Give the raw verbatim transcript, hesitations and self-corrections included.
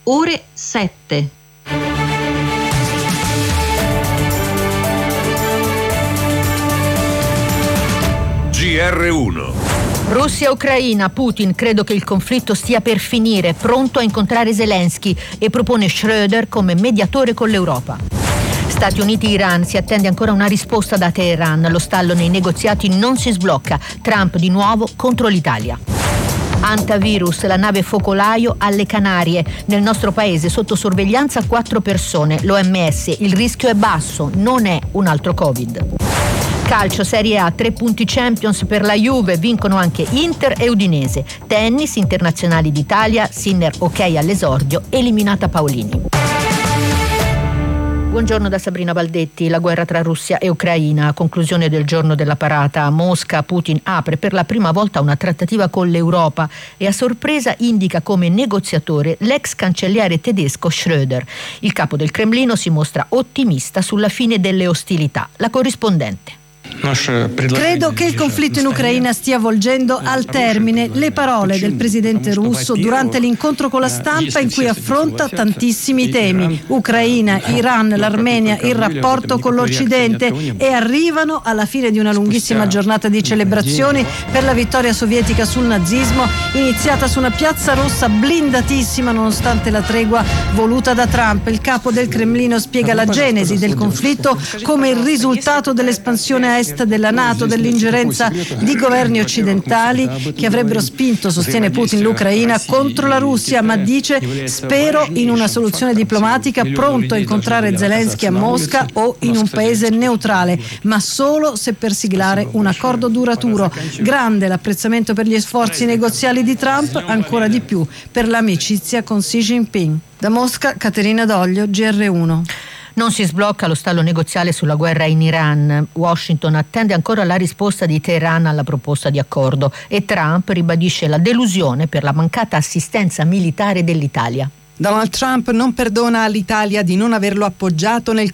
ore sette. G R uno. Russia-Ucraina. Putin: credo che il conflitto stia per finire, pronto a incontrare Zelensky, e propone Schröder come mediatore con l'Europa. Stati Uniti-Iran: si attende ancora una risposta da Teheran, lo stallo nei negoziati non si sblocca, Trump di nuovo contro l'Italia. Antavirus, la nave focolaio alle Canarie, nel nostro paese sotto sorveglianza quattro persone, l'O M S: il rischio è basso, non è un altro Covid. Calcio, Serie A, tre punti Champions per la Juve, vincono anche Inter e Udinese. Tennis, internazionali d'Italia, Sinner ok all'esordio, eliminata Paolini. Buongiorno da Sabrina Baldetti. La guerra tra Russia e Ucraina, a conclusione del giorno della parata a Mosca, Putin apre per la prima volta una trattativa con l'Europa e a sorpresa indica come negoziatore l'ex cancelliere tedesco Schröder. Il capo del Cremlino si mostra ottimista sulla fine delle ostilità. La corrispondente. Credo che il conflitto in Ucraina stia volgendo al termine. Le parole del presidente russo durante l'incontro con la stampa, in cui affronta tantissimi temi: Ucraina, Iran, l'Armenia, il rapporto con l'Occidente, e arrivano alla fine di una lunghissima giornata di celebrazioni per la vittoria sovietica sul nazismo, iniziata su una piazza rossa blindatissima nonostante la tregua voluta da Trump. Il capo del Cremlino spiega la genesi del conflitto come il risultato dell'espansione a est della NATO, dell'ingerenza di governi occidentali che avrebbero spinto, sostiene Putin, l'Ucraina contro la Russia, ma dice: spero in una soluzione diplomatica, pronto a incontrare Zelensky a Mosca o in un paese neutrale, ma solo se per siglare un accordo duraturo. Grande l'apprezzamento per gli sforzi negoziali di Trump, ancora di più per l'amicizia con Xi Jinping. Da Mosca, Caterina Doglio, G R uno. Non si sblocca lo stallo negoziale sulla guerra in Iran. Washington attende ancora la risposta di Teheran alla proposta di accordo e Trump ribadisce la delusione per la mancata assistenza militare dell'Italia. Donald Trump non perdona all'Italia di non averlo appoggiato nel